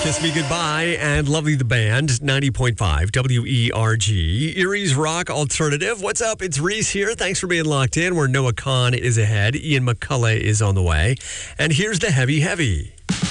Kiss Me Goodbye and Lovely the Band, 90.5 WERG, Erie's Rock Alternative. What's up? It's Reese here. Thanks for being locked in, where Noah Kahn is ahead. Ian McCullough is on the way. And here's the Heavy.